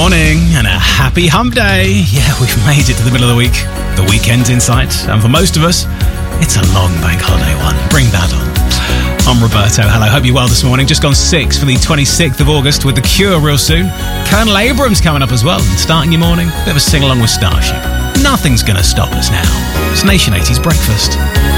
morning and a happy hump day. Yeah, we've made it to the middle of the week. The weekend's in sight, and for most of us, it's a long bank holiday one. Bring that on. I'm Roberto. Hello, hope you're well this morning. Just gone 6 for the 26th of August with The Cure real soon. Colonel Abrams coming up as well. And starting your morning, bit of a sing-along with Starship. Nothing's going to stop us now. It's Nation 80's Breakfast.